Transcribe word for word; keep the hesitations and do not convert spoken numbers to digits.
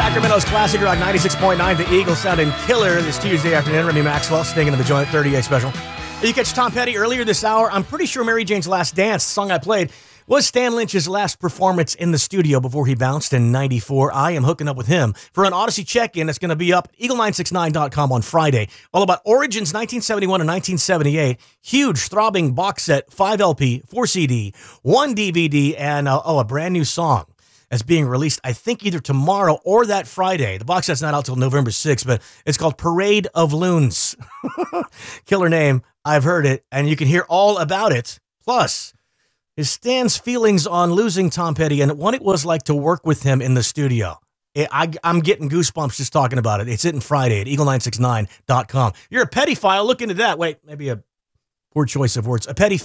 Sacramento's Classic Rock ninety-six point nine. The Eagles sounding killer this Tuesday afternoon. Remy Maxwell stinging in the joint thirty-eight special. You catch Tom Petty earlier this hour. I'm pretty sure Mary Jane's Last Dance, the song I played, was Stan Lynch's last performance in the studio before he bounced in ninety-four. I am hooking up with him for an Odyssey check-in that's going to be up eagle nine six nine dot com on Friday. All about Origins nineteen seventy-one and nineteen seventy-eight. Huge, throbbing box set, five L P, four C D, one D V D, and uh, oh, a brand new song that's being released, I think, either tomorrow or that Friday. The box set's not out till November sixth, but it's called Parade of Loons. Killer name. I've heard it, and you can hear all about it. Plus, is Stan's feelings on losing Tom Petty and what it was like to work with him in the studio. It, I, I'm getting goosebumps just talking about it. It's hitting Friday at eagle nine six nine dot com. You're a Petty file. Look into that. Wait, maybe a poor choice of words. A Petty